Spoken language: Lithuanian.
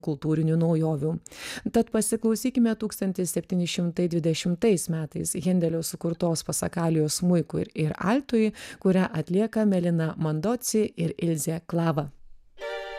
kultūrinių naujovių. Tad pasiklausykime 1720 metais Hendelio sukurtos pasakalijos smuikui ir altui, kurią atlieka Melina Mandoci ir Ilzė Klava.